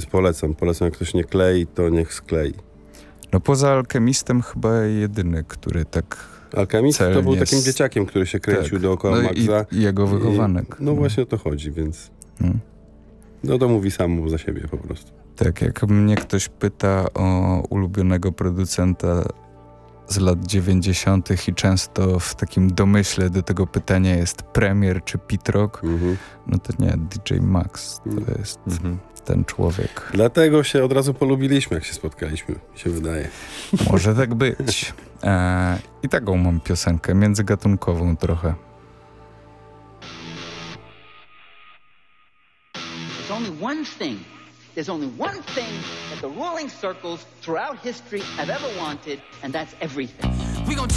polecam. Jak ktoś nie klei, to niech sklei. No poza Alchemistem chyba jedyny, który tak Alchemist to był takim celnie dzieciakiem, który się kręcił dookoła no Maxa. i jego wychowanek. No właśnie o to chodzi, więc... No to mówi samo za siebie po prostu. Tak, jak mnie ktoś pyta o ulubionego producenta z lat 90. i często w takim domyśle do tego pytania jest Premier czy Pitrock, no to nie, DJ Max to jest ten człowiek. Dlatego się od razu polubiliśmy, jak się spotkaliśmy, mi się wydaje. Może tak być. I taką mam piosenkę, międzygatunkową trochę. There's only one thing that the ruling circles throughout history have ever wanted, and that's everything. We gonna